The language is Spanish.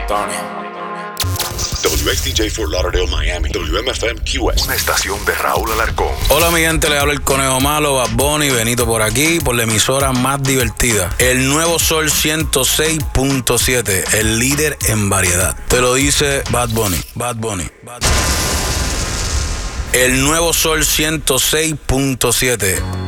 Tony. WXDJ Fort Lauderdale, Miami. WMFM QS. Una estación de Raúl Alarcón. Hola mi gente, le habla el Conejo Malo, Bad Bunny, Benito por aquí, por la emisora más divertida. El Nuevo Sol 106.7, el líder en variedad. Te lo dice Bad Bunny, Bad Bunny, Bad Bunny. El Nuevo Sol 106.7.